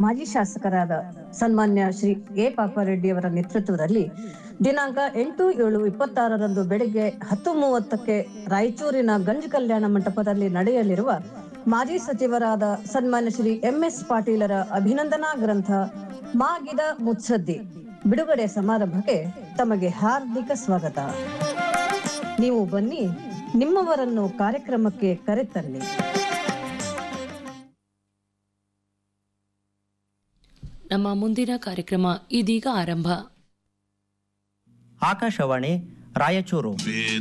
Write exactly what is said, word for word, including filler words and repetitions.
ಮಾಜಿ ಶಾಸಕರಾದ ಸನ್ಮಾನ್ಯ ಶ್ರೀ ಎ ಪಾಪಾರೆಡ್ಡಿ ಅವರ ನೇತೃತ್ವದಲ್ಲಿ ದಿನಾಂಕ ಎಂಟು ಏಳು ಇಪ್ಪತ್ತಾರರಂದು ಬೆಳಗ್ಗೆ ಹತ್ತು ಮೂವತ್ತಕ್ಕೆ ರಾಯಚೂರಿನ ಗಂಜ್ ಕಲ್ಯಾಣ ಮಂಟಪದಲ್ಲಿ ನಡೆಯಲಿರುವ ಮಾಜಿ ಸಚಿವರಾದ ಸನ್ಮಾನ್ಯ ಶ್ರೀ ಎಂ ಎಸ್ ಪಾಟೀಲರ ಅಭಿನಂದನಾ ಗ್ರಂಥ ಮಾಗಿದ ಮುತ್ಸದ್ದಿ ಬಿಡುಗಡೆ ಸಮಾರಂಭಕ್ಕೆ ತಮಗೆ ಹಾರ್ದಿಕ ಸ್ವಾಗತ. ನೀವು ಬನ್ನಿ, ನಿಮ್ಮವರನ್ನು ಕಾರ್ಯಕ್ರಮಕ್ಕೆ ಕರೆತನ್ನಿ. ನಮ್ಮ ಮುಂದಿನ ಕಾರ್ಯಕ್ರಮ ಇದೀಗ ಆರಂಭ. ಆಕಾಶವಾಣಿ ರಾಯಚೂರು.